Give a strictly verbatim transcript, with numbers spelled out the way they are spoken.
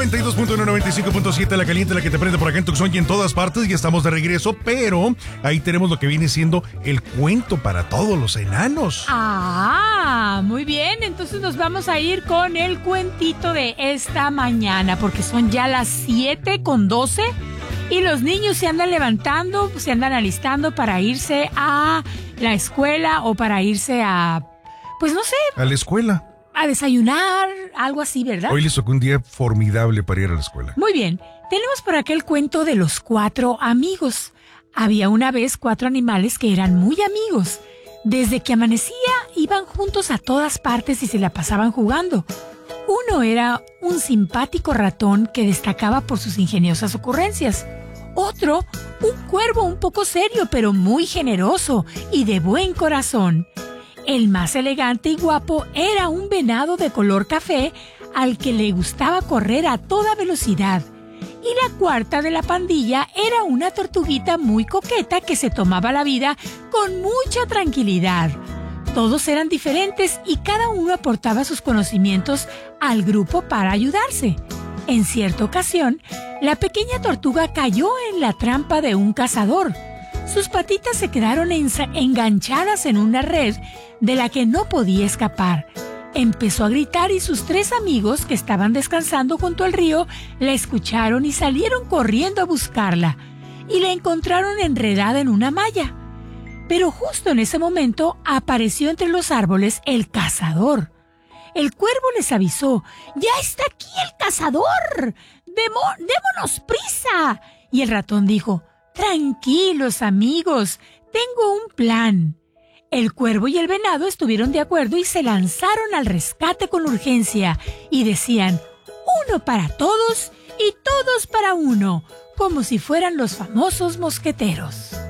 noventa y dos punto uno, noventa y cinco punto siete, la caliente, la que te prende por acá en Tucson y en todas partes. Y estamos de regreso, pero ahí tenemos lo que viene siendo el cuento para todos los enanos. Ah, muy bien. Entonces nos vamos a ir con el cuentito de esta mañana, porque son ya las siete con doce y los niños se andan levantando, se andan alistando para irse a la escuela o para irse a, pues no sé. A la escuela. A desayunar, algo así, ¿verdad? Hoy les tocó un día formidable para ir a la escuela. Muy bien. Tenemos por acá el cuento de los cuatro amigos. Había una vez cuatro animales que eran muy amigos. Desde que amanecía, iban juntos a todas partes y se la pasaban jugando. Uno era un simpático ratón que destacaba por sus ingeniosas ocurrencias. Otro, un cuervo un poco serio, pero muy generoso y de buen corazón. El más elegante y guapo era un venado de color café al que le gustaba correr a toda velocidad. Y la cuarta de la pandilla era una tortuguita muy coqueta que se tomaba la vida con mucha tranquilidad. Todos eran diferentes y cada uno aportaba sus conocimientos al grupo para ayudarse. En cierta ocasión, la pequeña tortuga cayó en la trampa de un cazador. Sus patitas se quedaron enganchadas en una red de la que no podía escapar. Empezó a gritar y sus tres amigos que estaban descansando junto al río la escucharon y salieron corriendo a buscarla y la encontraron enredada en una malla. Pero justo en ese momento apareció entre los árboles el cazador. El cuervo les avisó: ¡Ya está aquí el cazador! ¡Demo- ¡Démonos prisa! Y el ratón dijo: Tranquilos, amigos, tengo un plan. El cuervo y el venado estuvieron de acuerdo y se lanzaron al rescate con urgencia y decían: uno para todos y todos para uno, como si fueran los famosos mosqueteros.